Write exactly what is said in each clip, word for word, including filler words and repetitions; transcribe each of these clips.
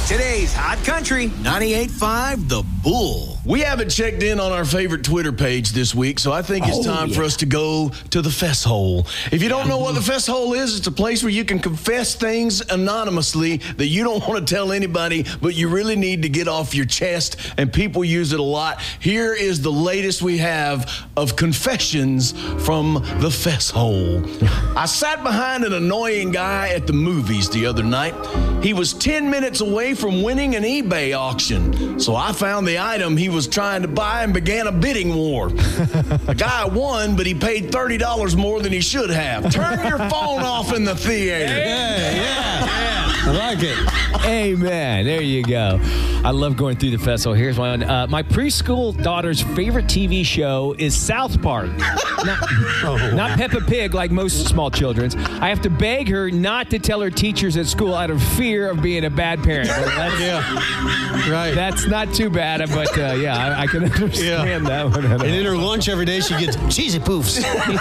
Today's Hot Country, ninety-eight point five The Bull. We haven't checked in on our favorite Twitter page this week, so I think it's Oh, time yeah. for us to go to the Fess Hole. If you don't know what the Fess Hole is, it's a place where you can confess things anonymously that you don't want to tell anybody, but you really need to get off your chest, and people use it a lot. Here is the latest we have of confessions from the Fess Hole. I sat behind an annoying guy at the movies the other night. He was ten minutes away from winning an eBay auction, so I found the item he was trying to buy and began a bidding war. The guy won, but he paid thirty dollars more than he should have. Turn your phone off in the theater. Yeah, yeah, yeah. I like it. Amen. There you go. I love going through the festival. Here's one. Uh, my preschool daughter's favorite T V show is South Park. Not, Oh, not Peppa Pig like most small children's. I have to beg her not to tell her teachers at school out of fear of being a bad parent. Well, that's, Yeah, right. that's not too bad, but uh, yeah, I, I can understand that one. And in her lunch every day, she gets cheesy poofs.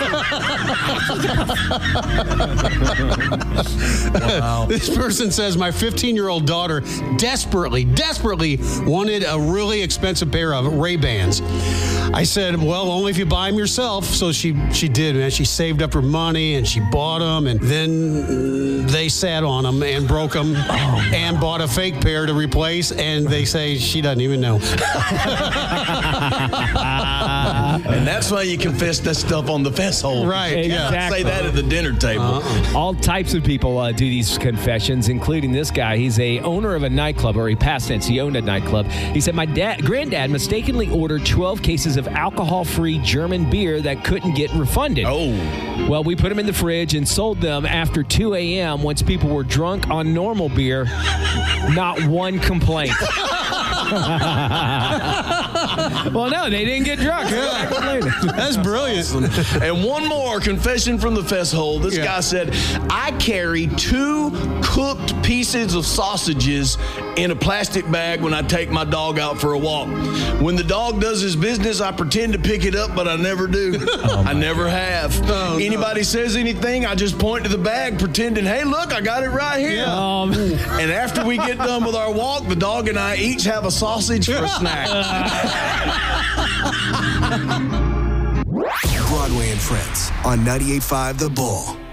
Wow. This person says, my fifteen-year-old daughter desperately, desperately wanted a really expensive pair of Ray-Bans. I said, well, only if you buy them yourself. So she, she did, man. She saved up her money, and she bought them, and then they sat on them and broke them and bought a fake pair to replace, and they say she doesn't even know. And that's why you confess that stuff on the Fess Hole. Right, yeah. Exactly. Say that at the dinner table. Uh-uh. All types of people uh, do these confessions, including this guy. He's a owner of a nightclub, or he past tense, he owned a nightclub. He said, my dad, granddad mistakenly ordered twelve cases of alcohol-free German beer that couldn't get refunded. Oh. Well, we put them in the fridge and sold them after two a.m. once people were drunk on normal beer. Not one complaint. Well, no, they didn't get drunk. That's brilliant. And one more confession from the Fess Hole. This Yeah. guy said, I carry two cooked pieces of sausages in a plastic bag when I take my dog out for a walk. When the dog does his business, I pretend to pick it up, but I never do. I never have. Oh, Anybody no. says anything, I just point to the bag, pretending, hey, look, I got it right here. Yeah. Um, And after we get done with our walk, the dog and I each have a sausage for a snack. Broadway and Friends on ninety-eight point five The Bull.